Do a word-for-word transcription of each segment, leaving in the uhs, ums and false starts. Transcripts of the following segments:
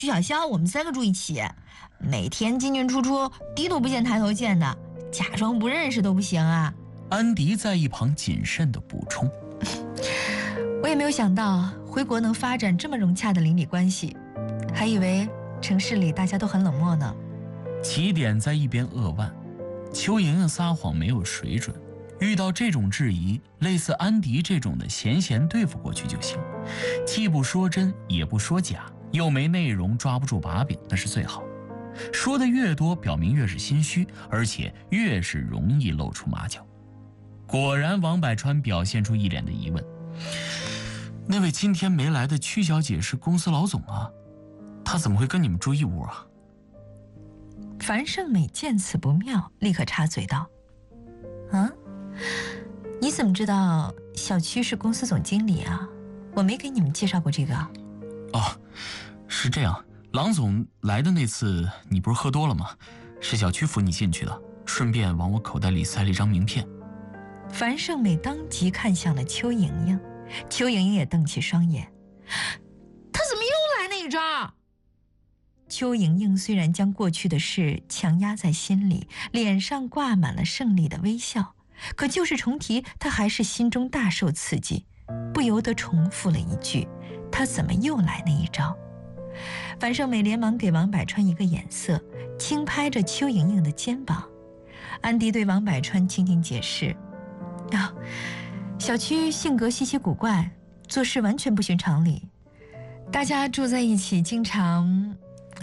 徐小潇，我们三个住一起，每天进进出出，低头不见抬头见的，假装不认识都不行啊。 安迪在一旁谨慎地补充。 我也没有想到回国能发展这么融洽的邻里关系，还以为城市里大家都很冷漠呢。 起点在一边扼腕，邱莹莹撒谎没有水准，遇到这种质疑，类似安迪这种的闲闲对付过去就行，既不说真也不说假，又没内容抓不住把柄，那是最好。说的越多，表明越是心虚，而且越是容易露出马脚。果然，王百川表现出一脸的疑问。那位今天没来的曲小姐是公司老总啊，她怎么会跟你们住一屋啊？ 樊胜美见此不妙，立刻插嘴道：啊，你怎么知道小区是公司总经理啊？我没给你们介绍过这个。 哦，是这样，郎总来的那次你不是喝多了吗？是小区扶你进去的，顺便往我口袋里塞了一张名片。 樊胜美当即看向了邱莹莹，邱莹莹也瞪起双眼，他怎么又来那一招？邱莹莹虽然将过去的事强压在心里，脸上挂满了胜利的微笑，可旧事重提，她还是心中大受刺激，不由得重复了一句：他怎么又来那一招？樊胜美连忙给王百川一个眼色，轻拍着邱莹莹的肩膀。安迪对王百川轻轻解释：啊，小区性格稀奇古怪，做事完全不循常理，大家住在一起经常……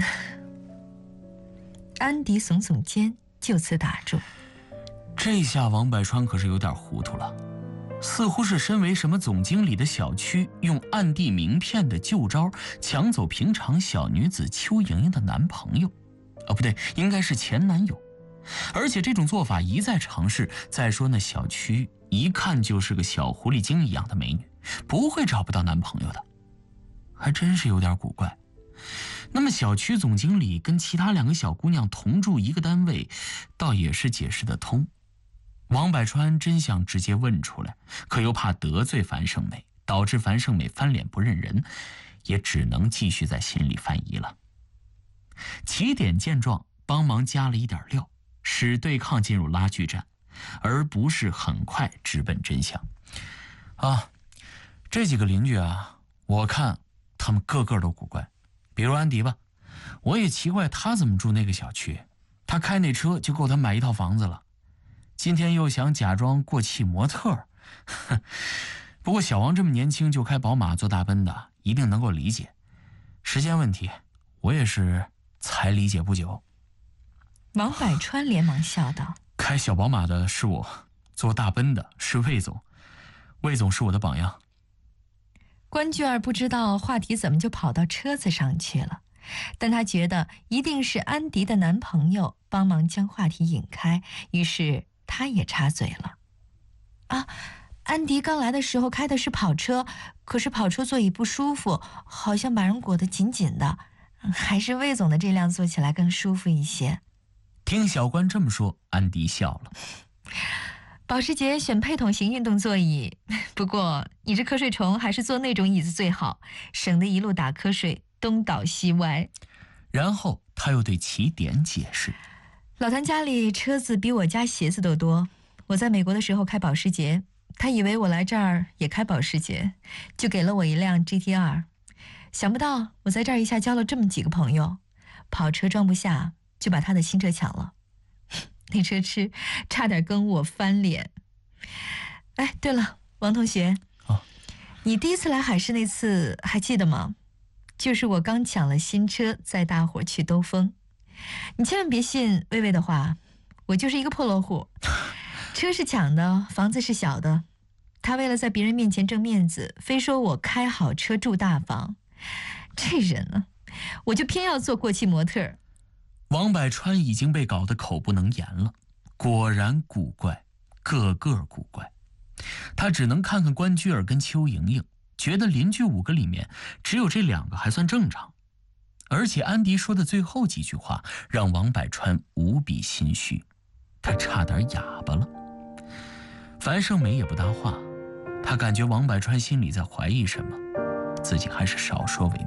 安迪耸耸肩，就此打住。 这下王百川可是有点糊涂了，似乎是身为什么总经理的小区用暗地名片的旧招抢走平常小女子邱莹莹的男朋友，哦不对，应该是前男友。而且这种做法一再尝试，再说那小区一看就是个小狐狸精一样的美女，不会找不到男朋友的，还真是有点古怪。那么小区总经理跟其他两个小姑娘同住一个单位，倒也是解释得通。王百川真想直接问出来，可又怕得罪樊胜美，导致樊胜美翻脸不认人，也只能继续在心里犯疑了。起点见状，帮忙加了一点料，使对抗进入拉锯战，而不是很快直奔真相。啊，这几个邻居啊，我看他们个个都古怪。比如安迪吧，我也奇怪他怎么住那个小区，他开那车就够他买一套房子了。今天又想假装过气模特，不过小王这么年轻就开宝马做大奔的，一定能够理解。时间问题，我也是才理解不久。 王百川连忙笑道： 开小宝马的是我，做大奔的是魏总，魏总是我的榜样。 关雎儿不知道话题怎么就跑到车子上去了，但他觉得一定是安迪的男朋友帮忙将话题引开，于是他也插嘴了：啊，安迪刚来的时候开的是跑车，可是跑车座椅不舒服，好像把人裹得紧紧的，还是魏总的这辆坐起来更舒服一些。 听小关这么说，安迪笑了。 保时捷选配筒型运动座椅，不过你这瞌睡虫还是坐那种椅子最好，省得一路打瞌睡，东倒西歪。 然后他又对起点解释： 老谭家里车子比我家鞋子都多，我在美国的时候开保时捷，他以为我来这儿也开保时捷，就给了我一辆 G T R。 想不到我在这儿一下交了这么几个朋友，跑车装不下，就把他的新车抢了。那车痴差点跟我翻脸。哎，对了，王同学， 哦， 你第一次来海市那次还记得吗？就是我刚抢了新车，载大伙去兜风。你千万别信薇薇的话，我就是一个破落户，车是抢的，房子是小的。他为了在别人面前挣面子，非说我开好车住大房。这人啊，我就偏要做过气模特。 王百川已经被搞得口不能言了，果然古怪，个个古怪。他只能看看关雎尔跟邱莹莹，觉得邻居五个里面只有这两个还算正常。而且安迪说的最后几句话让王百川无比心虚，他差点哑巴了。樊胜美也不搭话，他感觉王百川心里在怀疑什么，自己还是少说为妙。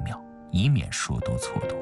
以免说多错多。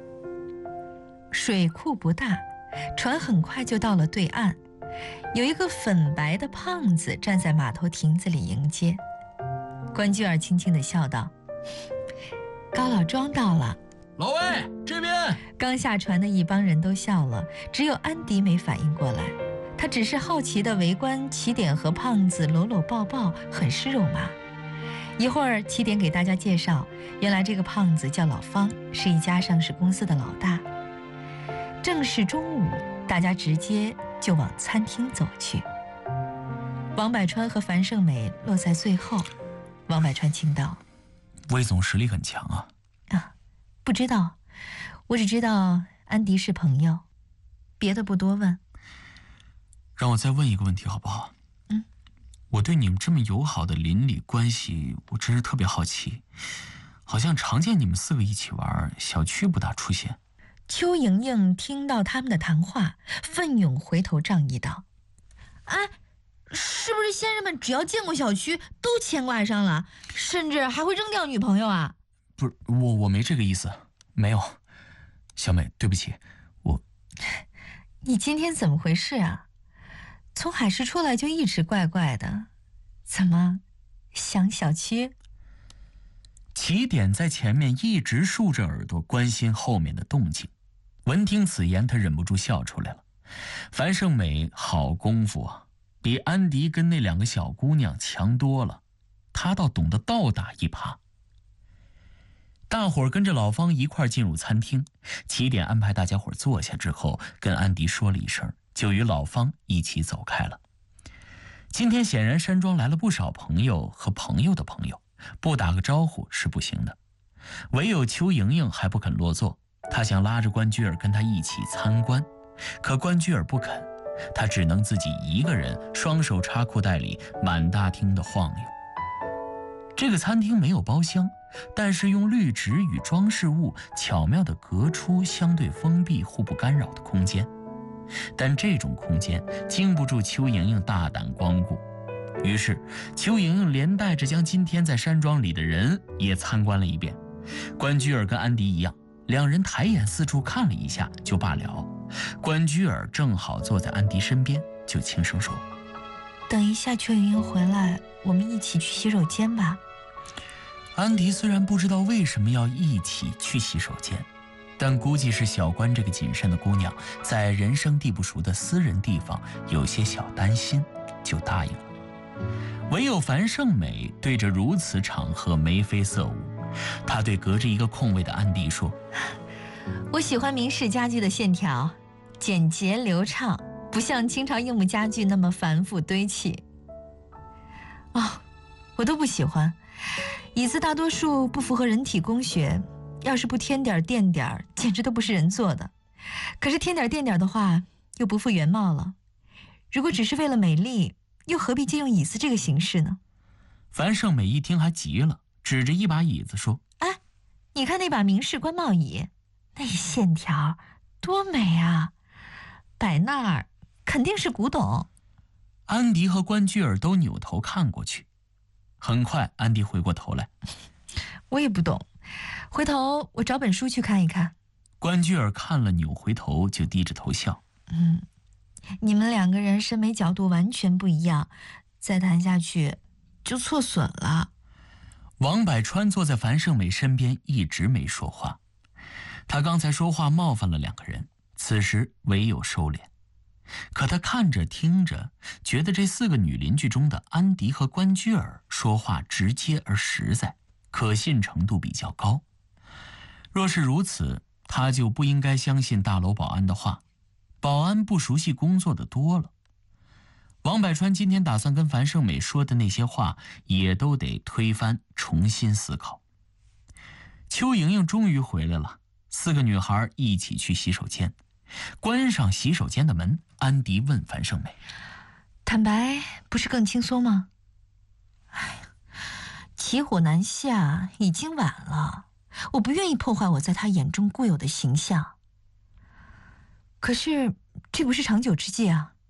水库不大，船很快就到了对岸。有一个粉白的胖子站在码头亭子里迎接。关雎尔轻轻地笑道：“高老庄到了。” 老魏，这边。 刚下船的一帮人都笑了，只有安迪没反应过来。他只是好奇地围观起点和胖子搂搂抱抱，很是肉麻。一会儿，起点给大家介绍，原来这个胖子叫老方，是一家上市公司的老大。正是中午，大家直接就往餐厅走去。王百川和樊胜美落在最后。王百川请道：“ 魏总实力很强啊。” 啊，不知道，我只知道安迪是朋友，别的不多问。 让我再问一个问题好不好？ 嗯， 我对你们这么友好的邻里关系，我真是特别好奇。好像常见你们四个一起玩，小区不大出现。 邱莹莹听到他们的谈话，奋勇回头仗义道：“哎，是不是先生们只要见过小区都牵挂上了，甚至还会扔掉女朋友啊？”“ 不是，我我没这个意思，没有。小美，对不起，我…… 你今天怎么回事啊？从海市出来就一直怪怪的，怎么想小区？” 起点在前面一直竖着耳朵关心后面的动静，闻听此言，他忍不住笑出来了。樊胜美好功夫啊，比安迪跟那两个小姑娘强多了，她倒懂得倒打一耙。大伙儿跟着老方一块进入餐厅，起点安排大家伙坐下之后，跟安迪说了一声，就与老方一起走开了。今天显然山庄来了不少朋友和朋友的朋友，不打个招呼是不行的。唯有邱莹莹还不肯落座，她想拉着关雎尔跟她一起参观，可关雎尔不肯，她只能自己一个人双手插裤袋里满大厅的晃悠。这个餐厅没有包厢，但是用绿植与装饰物巧妙地隔出相对封闭互不干扰的空间，但这种空间经不住邱莹莹大胆光顾。于是邱莹莹连带着将今天在山庄里的人也参观了一遍。关雎尔跟安迪一样，两人抬眼四处看了一下就罢了。关雎尔正好坐在安迪身边，就轻声说：“ 等一下邱莹莹回来，我们一起去洗手间吧。” 安迪虽然不知道为什么要一起去洗手间，但估计是小关这个谨慎的姑娘在人生地不熟的私人地方有些小担心，就答应了。唯有樊胜美对着如此场合眉飞色舞，她对隔着一个空位的安迪说：“ 我喜欢明式家具的线条，简洁流畅，不像清朝硬木家具那么繁复堆砌。”哦，我都不喜欢。椅子大多数不符合人体工学，要是不添点垫点，简直都不是人做的。可是添点垫点的话，又不复原貌了。如果只是为了美丽，又何必借用椅子这个形式呢？ 樊胜美一听还急了，指着一把椅子说：“ 哎，你看那把明式官帽椅，那线条多美啊！摆那儿肯定是古董。” 安迪和关雎尔都扭头看过去。很快安迪回过头来：“ 我也不懂，回头我找本书去看一看。” 关雎尔看了扭回头，就低着头笑：“ 嗯，你们两个人审美角度完全不一样，再谈下去就错损了。” 王百川坐在樊胜美身边，一直没说话。他刚才说话冒犯了两个人，此时唯有收敛。可他看着听着，觉得这四个女邻居中的安迪和关雎尔说话直接而实在，可信程度比较高。若是如此，他就不应该相信大楼保安的话，保安不熟悉工作的多了。王百川今天打算跟樊胜美说的那些话，也都得推翻，重新思考。邱莹莹终于回来了，四个女孩一起去洗手间。关上洗手间的门，安迪问樊胜美：“ 坦白不是更轻松吗？”“哎呀，骑虎难下，已经晚了。我不愿意破坏我在他眼中固有的形象。可是这不是长久之计啊。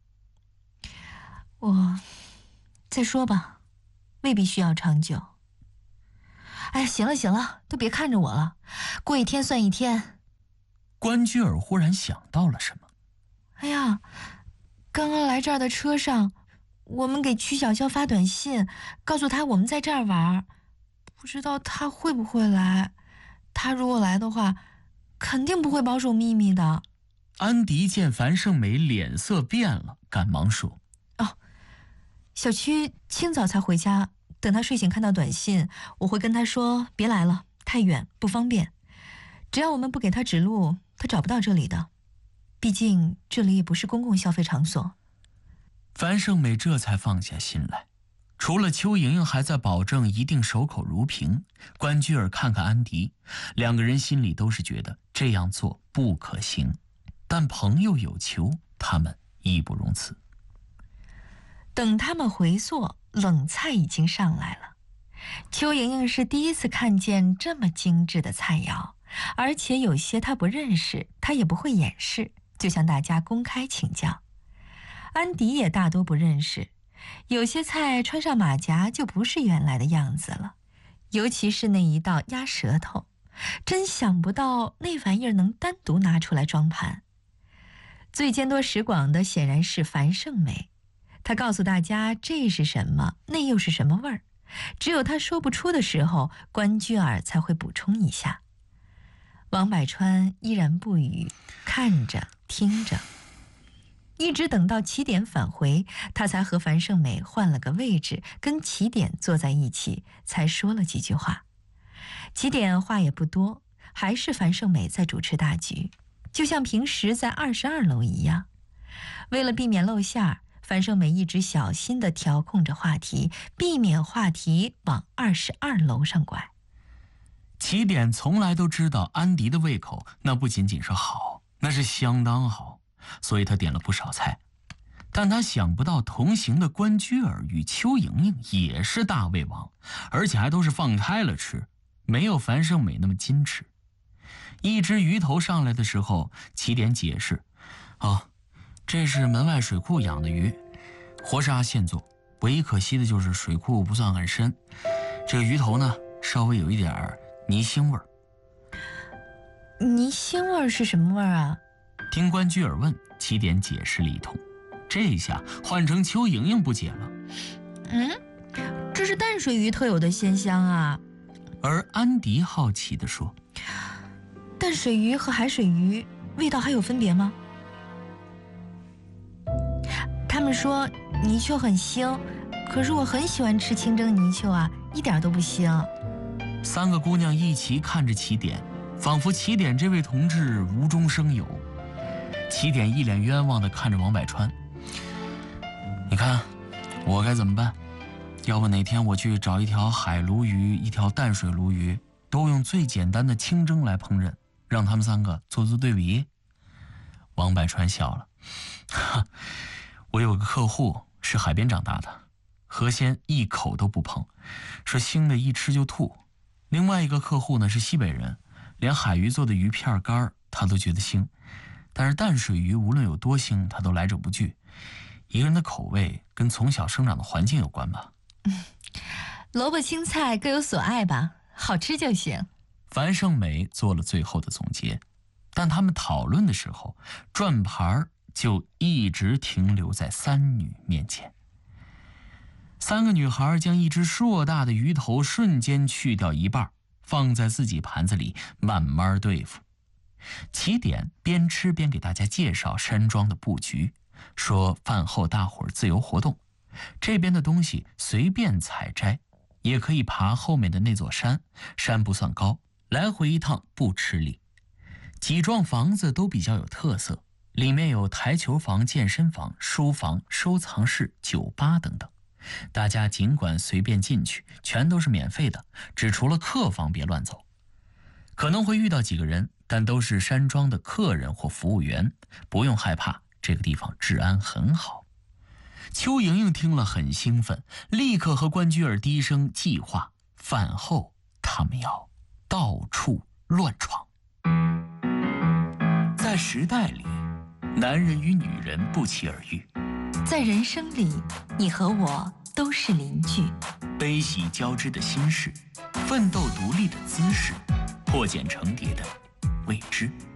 我再说吧，未必需要长久。 哎，行了行了，都别看着我了，过一天算一天。 关雎尔忽然想到了什么。 哎呀，刚刚来这儿的车上，我们给曲小潇发短信，告诉他我们在这儿玩，不知道他会不会来。他如果来的话，肯定不会保守秘密的。 安迪见樊胜美脸色变了，赶忙说： 哦，小曲清早才回家，等他睡醒看到短信，我会跟他说别来了，太远不方便。只要我们不给他指路，他找不到这里的。毕竟这里也不是公共消费场所。 樊胜美这才放下心来，除了邱莹莹还在保证一定守口如瓶，关雎尔看看安迪，两个人心里都是觉得这样做不可行，但朋友有求，他们义不容辞。 等他们回宿，冷菜已经上来了。邱莹莹是第一次看见这么精致的菜肴，而且有些她不认识，她也不会掩饰，就向大家公开请教。安迪也大多不认识，有些菜穿上马甲就不是原来的样子了，尤其是那一道鸭舌头，真想不到那玩意儿能单独拿出来装盘。最见多识广的显然是樊胜美，他告诉大家这是什么，那又是什么味儿，只有他说不出的时候，关雎尔才会补充一下。王百川依然不语，看着听着，一直等到起点返回，他才和樊胜美换了个位置，跟起点坐在一起，才说了几句话。起点话也不多，还是樊胜美在主持大局，就像平时在二十二楼一样。为了避免露馅儿，樊胜美一直小心地调控着话题，避免话题往二十二楼上拐。 起点从来都知道安迪的胃口那不仅仅是好，那是相当好，所以他点了不少菜。但他想不到同行的关雎尔与邱莹莹也是大胃王，而且还都是放开了吃，没有樊胜美那么矜持。一只鱼头上来的时候，起点解释：哦，这是门外水库养的鱼，活杀现做，唯一可惜的就是水库不算很深，这个鱼头呢稍微有一点泥腥味儿。 泥腥味儿是什么味儿啊？ 听关雎尔问，起点解释了一通。这下换成邱莹莹不解了。 嗯，这是淡水鱼特有的鲜香啊。 而安迪好奇地说： 淡水鱼和海水鱼味道还有分别吗？他们说泥鳅很腥，可是我很喜欢吃清蒸泥鳅啊，一点都不腥。 三个姑娘一起看着起点，仿佛起点这位同志无中生有。起点一脸冤枉地看着王百川：你看我该怎么办？要不哪天我去找一条海鲈鱼，一条淡水鲈鱼，都用最简单的清蒸来烹饪，让他们三个做做对比。王百川笑了：哈，我有个客户是海边长大的，河鲜一口都不碰，说腥的一吃就吐。另外一个客户呢是西北人，连海鱼做的鱼片干他都觉得腥，但是淡水鱼无论有多腥他都来者不拒。一个人的口味跟从小生长的环境有关吧。 嗯，萝卜青菜各有所爱吧，好吃就行。 樊胜美做了最后的总结，但他们讨论的时候，转盘就一直停留在三女面前。三个女孩将一只硕大的鱼头瞬间去掉一半，放在自己盘子里慢慢对付。起点边吃边给大家介绍山庄的布局，说饭后大伙儿自由活动，这边的东西随便采摘，也可以爬后面的那座山，山不算高，来回一趟不吃力。几幢房子都比较有特色，里面有台球房、健身房、书房、收藏室、酒吧等等。大家尽管随便进去，全都是免费的，只除了客房别乱走。可能会遇到几个人，但都是山庄的客人或服务员，不用害怕，这个地方治安很好。邱莹莹听了很兴奋，立刻和关雎尔低声计划，饭后他们要到处乱闯。在时代里，男人与女人不期而遇， 在人生里，你和我都是邻居。 悲喜交织的心事，奋斗独立的姿势，破茧成蝶的未知。